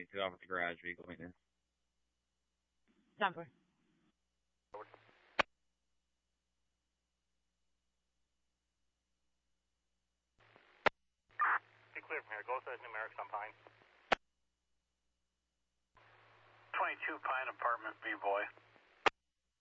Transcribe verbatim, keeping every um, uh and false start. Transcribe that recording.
to off at the garage, vehicle maintenance. ten four. Be clear from here. Go to numerics on Pine. twenty-two Pine Apartment, B-Boy.